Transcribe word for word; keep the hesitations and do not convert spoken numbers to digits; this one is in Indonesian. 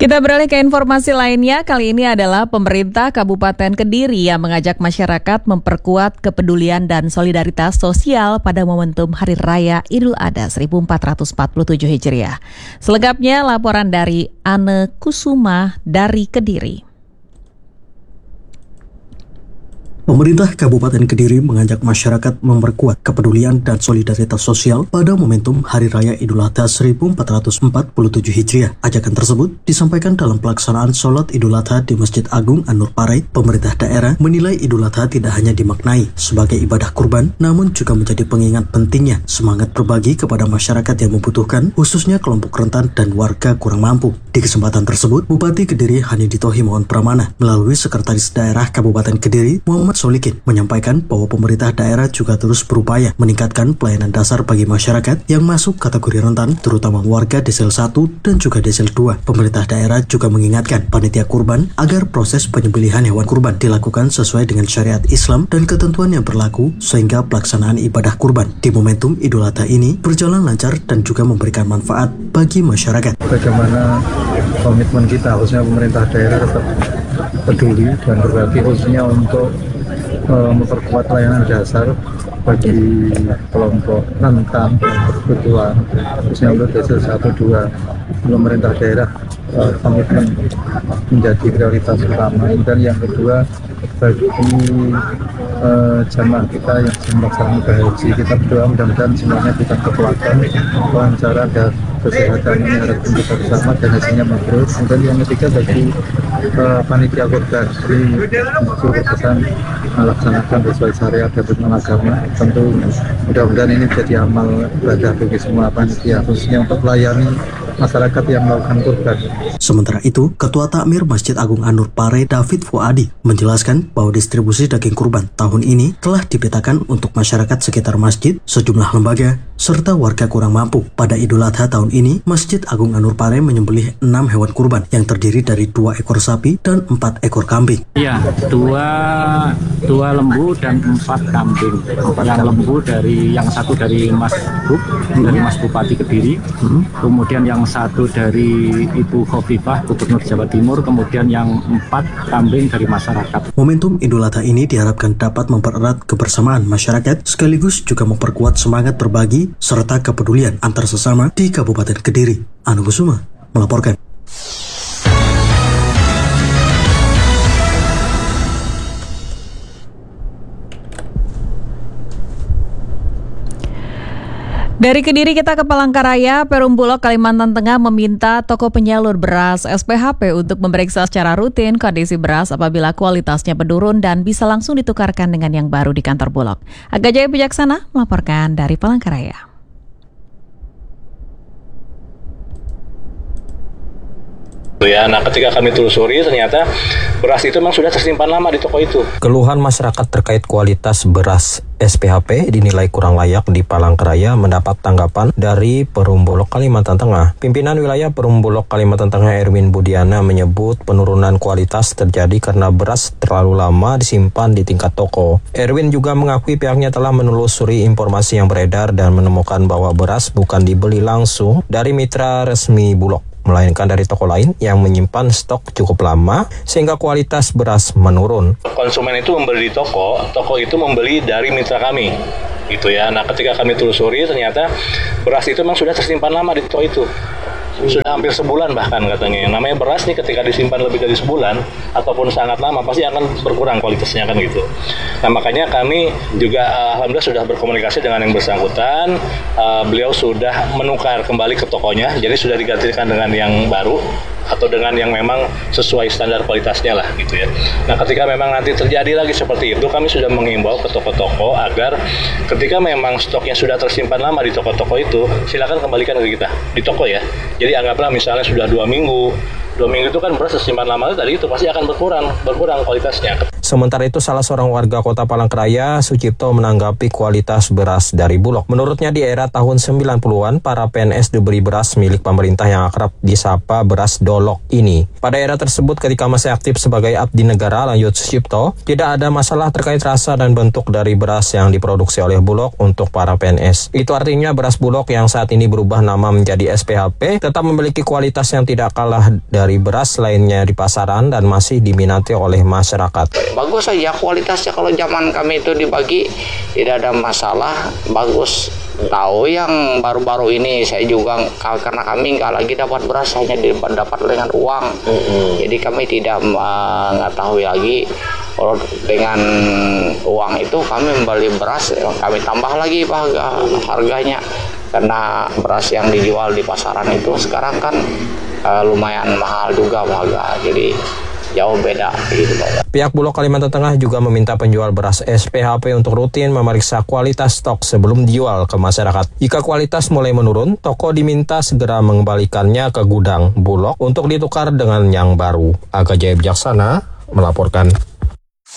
Kita beralih ke informasi lainnya. Kali ini adalah pemerintah Kabupaten Kediri yang mengajak masyarakat memperkuat kepedulian dan solidaritas sosial pada momentum Hari Raya Idul Adha seribu empat ratus empat puluh tujuh Hijriah. Selengkapnya laporan dari Anne Kusuma dari Kediri. Pemerintah Kabupaten Kediri mengajak masyarakat memperkuat kepedulian dan solidaritas sosial pada momentum Hari Raya Idul Adha seribu empat ratus empat puluh tujuh Hijriah. Ajakan tersebut disampaikan dalam pelaksanaan sholat Idul Adha di Masjid Agung An-Nur Parai. Pemerintah daerah menilai Idul Adha tidak hanya dimaknai sebagai ibadah kurban, namun juga menjadi pengingat pentingnya semangat berbagi kepada masyarakat yang membutuhkan, khususnya kelompok rentan dan warga kurang mampu. Di kesempatan tersebut, Bupati Kediri Hanidi Tohimon Pramana melalui Sekretaris Daerah Kabupaten Kediri Muhammad Solikin menyampaikan bahwa pemerintah daerah juga terus berupaya meningkatkan pelayanan dasar bagi masyarakat yang masuk kategori rentan, terutama warga Desel satu dan juga Desel dua. Pemerintah daerah juga mengingatkan panitia kurban agar proses penyembelihan hewan kurban dilakukan sesuai dengan syariat Islam dan ketentuan yang berlaku sehingga pelaksanaan ibadah kurban di momentum Idul Adha ini berjalan lancar dan juga memberikan manfaat bagi masyarakat. Bagaimana komitmen kita, khususnya pemerintah daerah tetap peduli dan berbagi, khususnya untuk Uh, memperkuat layanan dasar bagi kelompok rentan kebutuhan, khususnya untuk Desel satu dua. Pemerintah daerah uh, komitmen menjadi prioritas utama. Dan yang kedua, bagi uh, jamaah kita yang sedang melaksanakan ibadah haji, kita berdoa mudah-mudahan semuanya diberikan kekuatan, kelancaran dan kesehatan ini harap kita bersama dan hasilnya mabrur. Dan yang ketiga, bagi uh, panitia kurban di seluruh pesan melaksanakan sesuai syariat dan beragama agama, tentu mudah-mudahan ini menjadi amal ibadah bagi semua panitia, khususnya untuk melayani masyarakat yang melakukan kurban. Sementara itu, Ketua Takmir Masjid Agung An-Nur Parai David Fuadi menjelaskan bahwa distribusi daging kurban tahun ini telah dipetakan untuk masyarakat sekitar masjid, sejumlah lembaga, serta warga kurang mampu. Pada Idul Adha tahun ini, Masjid Agung An-Nur Parai menyembelih enam hewan kurban yang terdiri dari dua ekor sapi dan empat ekor kambing. Iya, dua dua lembu dan empat kambing. Yang lembu dari yang satu dari Mas Buk, dari Mas Bupati Kediri, hmm. kemudian yang satu dari Ibu Khofifah, Gubernur Jawa Timur, kemudian yang empat kambing dari masyarakat. Momentum Idul Adha ini diharapkan dapat mempererat kebersamaan masyarakat, sekaligus juga memperkuat semangat berbagi serta kepedulian antar sesama di Kabupaten Kediri. Anne Kusuma melaporkan. Dari Kediri kita ke Palangkaraya. Perum Bulog, Kalimantan Tengah meminta toko penyalur beras S P H P untuk memeriksa secara rutin kondisi beras apabila kualitasnya menurun dan bisa langsung ditukarkan dengan yang baru di kantor Bulog. Aga Jaya Bijaksana melaporkan dari Palangkaraya. Ya, nah ketika kami telusuri ternyata beras itu memang sudah tersimpan lama di toko itu. Keluhan masyarakat terkait kualitas beras S P H P dinilai kurang layak di Palangkaraya mendapat tanggapan dari Perum Bulog Kalimantan Tengah. Pimpinan wilayah Perum Bulog Kalimantan Tengah Erwin Budiana menyebut penurunan kualitas terjadi karena beras terlalu lama disimpan di tingkat toko. Erwin juga mengakui pihaknya telah menelusuri informasi yang beredar dan menemukan bahwa beras bukan dibeli langsung dari mitra resmi Bulog, melainkan dari toko lain yang menyimpan stok cukup lama sehingga kualitas beras menurun. Konsumen itu membeli di toko, toko itu membeli dari mitra kami, gitu ya. Nah ketika kami telusuri ternyata beras itu memang sudah tersimpan lama di toko itu. Sudah hampir sebulan bahkan katanya. Yang namanya beras nih ketika disimpan lebih dari sebulan ataupun sangat lama pasti akan berkurang kualitasnya kan gitu. Nah makanya kami juga uh, alhamdulillah sudah berkomunikasi dengan yang bersangkutan. Uh, beliau sudah menukar kembali ke tokonya, jadi sudah digantikan dengan yang baru atau dengan yang memang sesuai standar kualitasnya lah gitu ya. Nah ketika memang nanti terjadi lagi seperti itu, kami sudah mengimbau ke toko-toko agar ketika memang stoknya sudah tersimpan lama di toko-toko itu, silakan kembalikan ke kita di toko ya. Jadi anggaplah misalnya sudah dua minggu, dua minggu itu kan beras tersimpan lama itu tadi itu pasti akan berkurang, berkurang kualitasnya. Sementara itu salah seorang warga Kota Palangkaraya, Sucipto, menanggapi kualitas beras dari Bulog. Menurutnya di era tahun sembilan puluhan, para P N S diberi beras milik pemerintah yang akrab disapa beras dolok ini. Pada era tersebut ketika masih aktif sebagai abdi negara, lanjut Sucipto, tidak ada masalah terkait rasa dan bentuk dari beras yang diproduksi oleh Bulog untuk para P N S. Itu artinya beras Bulog yang saat ini berubah nama menjadi S P H P tetap memiliki kualitas yang tidak kalah dari beras lainnya di pasaran dan masih diminati oleh masyarakat. Bagus saja kualitasnya, kalau zaman kami itu dibagi tidak ada masalah, bagus. Tahu yang baru-baru ini saya juga karena kami nggak lagi dapat beras, hanya dapat dengan uang. Mm-hmm. Jadi kami tidak mengetahui lagi kalau dengan uang itu kami membeli beras, kami tambah lagi harga harganya karena beras yang dijual di pasaran itu sekarang kan uh, lumayan mahal juga harga. Jadi jauh beda gitu Pak. Pihak Bulog Kalimantan Tengah juga meminta penjual beras S P H P untuk rutin memeriksa kualitas stok sebelum dijual ke masyarakat. Jika kualitas mulai menurun, toko diminta segera mengembalikannya ke gudang Bulog untuk ditukar dengan yang baru. Aga Jaya Bijaksana melaporkan.